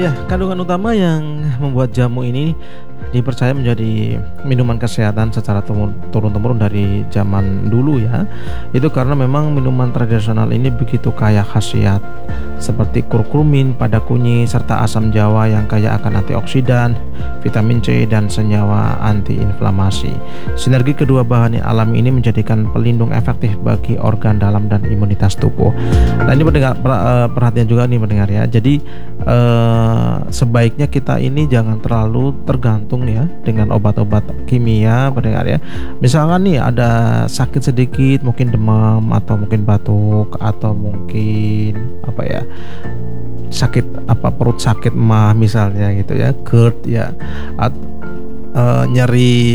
Ya, kandungan utama yang membuat jamu ini dipercaya menjadi minuman kesehatan secara turun-temurun dari zaman dulu ya. Itu karena memang minuman tradisional ini begitu kaya khasiat seperti kurkumin pada kunyit serta asam jawa yang kaya akan antioksidan, vitamin C dan senyawa antiinflamasi. Sinergi kedua bahan yang alami ini menjadikan pelindung efektif bagi organ dalam dan imunitas tubuh. Nah, ini perhatian juga nih mendengar ya. Jadi sebaiknya kita ini jangan terlalu tergantung ya dengan obat-obat kimia pendengar ya. Misalkan nih ada sakit sedikit, mungkin demam atau mungkin batuk atau mungkin apa ya, sakit apa, perut sakit mah misalnya gitu ya, GERD ya, nyeri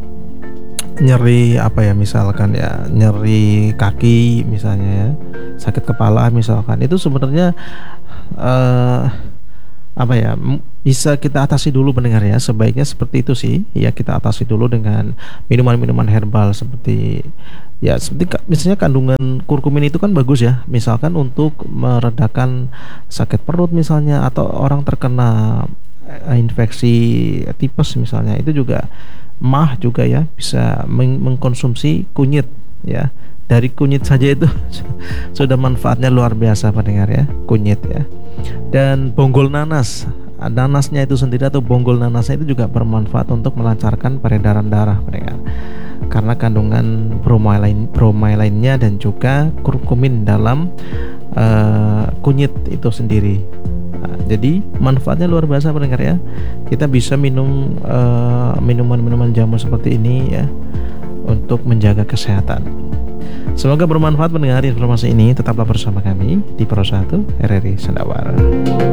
apa ya, misalkan ya nyeri kaki misalnya ya, sakit kepala misalkan, itu sebenarnya eh, apa ya, bisa kita atasi dulu pendengar ya. Sebaiknya seperti itu sih ya, kita atasi dulu dengan minuman-minuman herbal seperti ya, seperti misalnya kandungan kurkumin itu kan bagus ya, misalkan untuk meredakan sakit perut misalnya, atau orang terkena infeksi tipes misalnya, itu juga mah juga ya, bisa mengkonsumsi kunyit ya. Dari kunyit saja itu sudah manfaatnya luar biasa pendengar ya, kunyit ya. Dan bonggol nanas, nanasnya itu sendiri atau bonggol nanasnya itu juga bermanfaat untuk melancarkan peredaran darah pendengar, karena kandungan bromelainnya dan juga kurkumin dalam kunyit itu sendiri. Nah, jadi manfaatnya luar biasa pendengar ya. Kita bisa minum minuman-minuman jamu seperti ini ya untuk menjaga kesehatan. Semoga bermanfaat mendengar informasi ini. Tetaplah bersama kami di Pro 1 RRI Sendawara.